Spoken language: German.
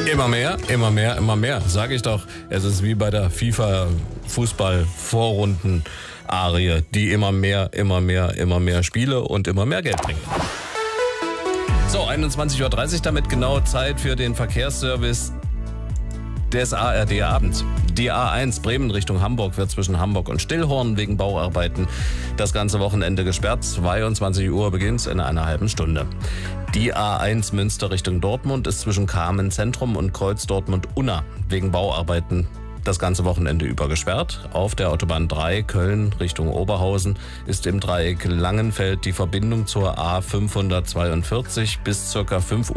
Immer mehr, immer mehr, immer mehr. Sag ich doch, es ist wie bei der FIFA-Fußball-Vorrunden-Arie, die immer mehr, immer mehr, immer mehr Spiele und immer mehr Geld bringen. So, 21:30 Uhr, damit genau Zeit für den Verkehrsservice des ARD abends. Die A1 Bremen Richtung Hamburg wird zwischen Hamburg und Stillhorn wegen Bauarbeiten das ganze Wochenende gesperrt. 22 Uhr beginnt in einer halben Stunde. Die A1 Münster Richtung Dortmund ist zwischen Kamen Zentrum und Kreuz Dortmund-Unna wegen Bauarbeiten das ganze Wochenende über gesperrt. Auf der Autobahn 3 Köln Richtung Oberhausen ist im Dreieck Langenfeld die Verbindung zur A542 bis ca. 5